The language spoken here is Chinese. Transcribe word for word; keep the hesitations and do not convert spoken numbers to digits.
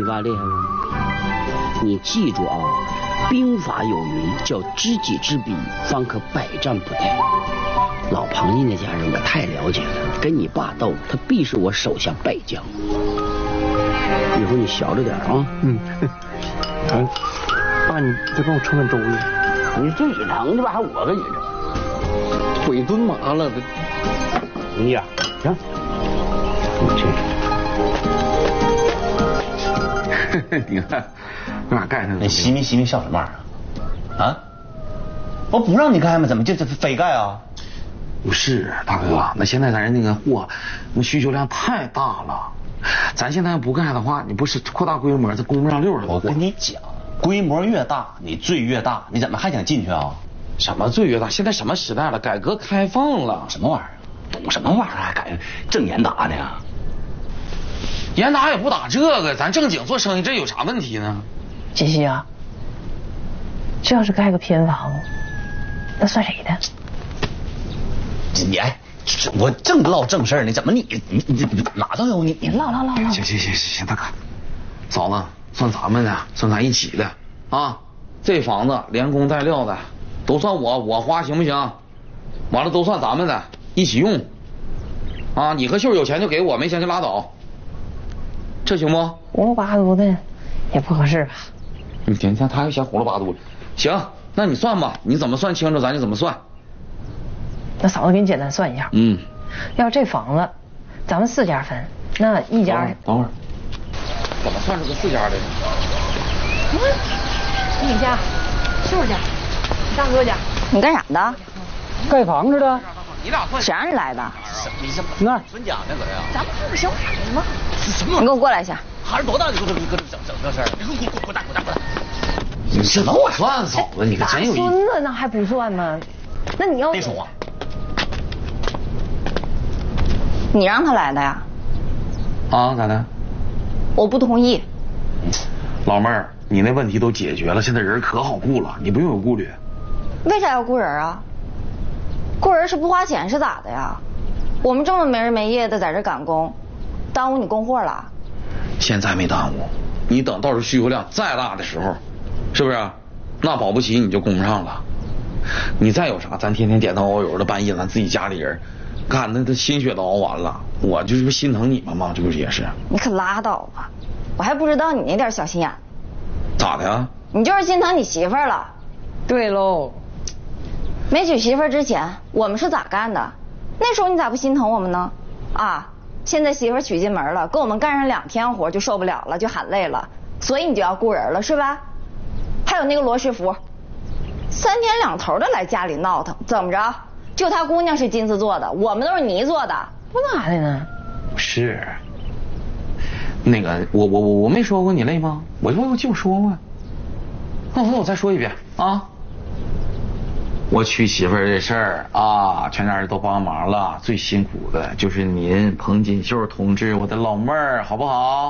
爸厉害吗？你记住啊，兵法有云，叫知己知彼，方可百战不殆。老庞家那家人我太了解了，跟你爸斗，他必是我手下败将。以后你小着点啊。 嗯。哎，爸，你再帮我盛碗粥去。 你自己盛去吧，还我给你盛。 腿蹲麻了，这。 你呀，行。你这。你看，那哪盖上？ 你洗没洗没笑什么玩意儿啊？我不让你盖吗？怎么就这非盖啊？ 不是，大哥，那现在咱人那个货，那需求量太大了。咱现在不盖的话，你不是扩大规模，这供不上溜了。 我跟你讲，规模越大，你罪越大。你怎么还想进去啊？ 什么罪越大？现在什么时代了？改革开放了。 什么玩意儿？懂什么玩意儿？还改正严打呢？ 严打也不打这个，咱正经做生意，这有啥问题呢？ 锦溪啊，这要是盖个偏房，那算谁的？ 你哎，我正唠正事儿呢，怎么你你你哪都有你？ 你唠唠唠唠。 行行行行，大哥，嫂子算咱们的，算咱一起的啊。这房子连工带料的都算我我花，行不行？完了都算咱们的，一起用。啊，你和秀有钱就给我，没钱就拉倒，这行不？ 胡说八道的也不合适吧？ 你天天他还嫌胡说八道，行，那你算吧，你怎么算清楚咱就怎么算。 那嫂子给你简单算一下。 嗯。 要这房子，咱们四家分，那一家。 等会儿。怎么算出个四家来？ 嗯，你家、秀家、你大哥家。 你干啥的？ 盖房子的。 你俩算谁让你来的？ 你这那儿纯讲呢，搁这呀？ 咱们不是小孩吗？ 什么？ 你给我过来一下。 孩子多大？你搁这搁这整整这事儿？你给我滚滚蛋滚蛋滚蛋！ 你这能我算嫂子，你可真有意思。 孙子那还不算吗？那你要别说话。 你让他来的呀？ 啊，咋的？ 我不同意。 老妹儿，你那问题都解决了，现在人可好雇了，你不用有顾虑。 为啥要雇人啊？雇人是不花钱是咋的呀？我们这么没日没夜的在这赶工，耽误你供货了？ 现在没耽误，你等到时候需求量再大的时候，是不是？那保不齐你就供不上了。你再有啥，咱天天点灯熬油的，半夜咱自己家里人干的，他心血都熬完了，我就是不心疼你们吗？这不是也是？ 你可拉倒吧，我还不知道你那点小心眼。 咋的呀？ 你就是心疼你媳妇儿了。 对喽。 没娶媳妇儿之前，我们是咋干的？那时候你咋不心疼我们呢？啊，现在媳妇儿娶进门了，跟我们干上两天活就受不了了，就喊累了，所以你就要雇人了是吧？还有那个罗师傅，三天两头的来家里闹腾，怎么着？就他姑娘是金子做的，我们都是泥做的， 不咋的呢？ 是。那个，我我我我没说过你累吗？我我我就说过。那我我再说一遍啊。我娶媳妇儿这事儿啊，全家人都帮忙了，最辛苦的就是您彭锦绣同志，我的老妹儿，好不好？